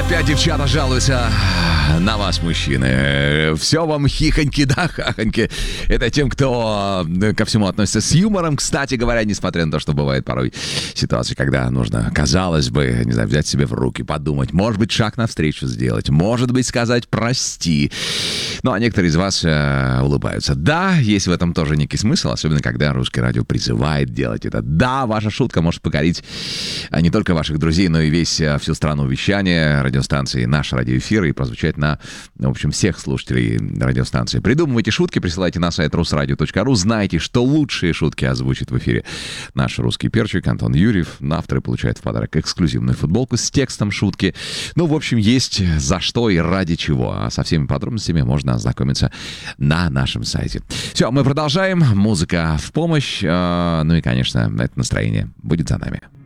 Опять девчата жалуются на вас, мужчины. Все вам хихоньки да хахоньки. Это тем, кто ко всему относится с юмором. Кстати говоря, несмотря на то, что бывает порой ситуации, когда нужно, казалось бы, не знаю, взять себя в руки, подумать, может быть, шаг навстречу сделать, может быть, сказать «прости». Ну, а некоторые из вас улыбаются. Да, есть в этом тоже некий смысл, особенно когда русское радио призывает делать это. Да, ваша шутка может покорить не только ваших друзей, но и всю страну вещания радиостанции «Наш радиоэфир» и прозвучать на, в общем, всех слушателей радиостанции. Придумывайте шутки, присылайте на сайт rusradio.ru. Знайте, что лучшие шутки озвучит в эфире наш русский перчик Антон Юрьев. Авторы получают в подарок эксклюзивную футболку с текстом шутки. Ну, в общем, есть за что и ради чего. А со всеми подробностями можно ознакомиться на нашем сайте. Все, мы продолжаем. Музыка в помощь. Ну и, конечно, это настроение будет за нами.